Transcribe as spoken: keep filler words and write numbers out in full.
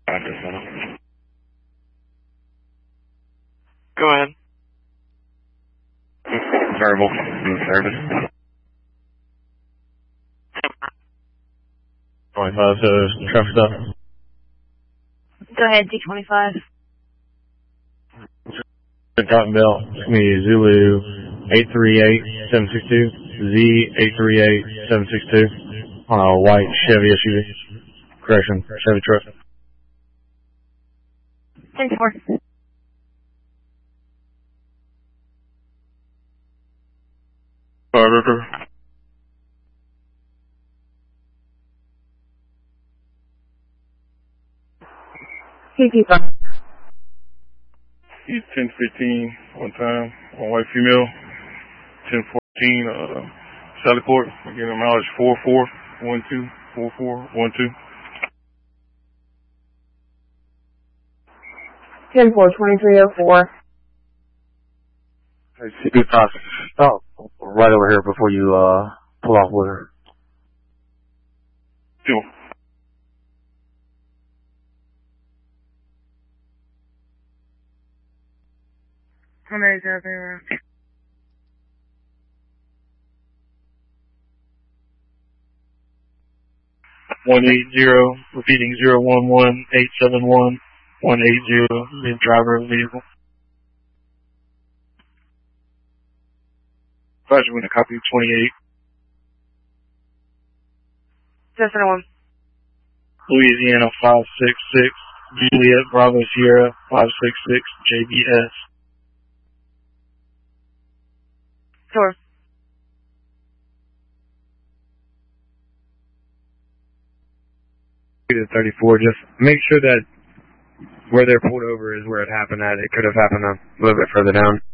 Go ahead. Verbal in service. twenty-five, so traffic stop. Go ahead, D twenty-five. Cotton Belt, it's me, Zulu eight three eight seven six two, Z eight three eight seven six two, on a white Chevy S U V. Correction, Chevy truck. ten four. Alright, River. C P five. He's ten fifteen one time, one white female, ten fourteen, uh, Sallyport, again, the mileage four four one two, four four one two. ten four, twenty-three oh four. Hey, C P five, stop right over here before you, uh, pull off with her. Two. How many is there there? one eight zero, repeating zero one one eight seven one one eight zero, the driver of the vehicle. Roger, with a copy of twenty-eight. Just one. Louisiana five six six, Juliet Bravo Sierra five six six J B S. Sure. thirty-four, just make sure that where they're pulled over is where it happened at. It could have happened a little bit further down.